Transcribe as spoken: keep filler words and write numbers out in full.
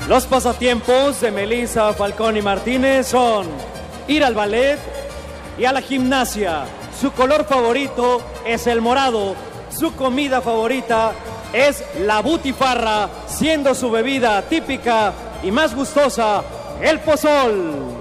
Los pasatiempos de Melissa Falcón y Martínez son ir al ballet y a la gimnasia. Su color favorito es el morado. Su comida favorita es la butifarra, siendo su bebida típica y más gustosa el pozol.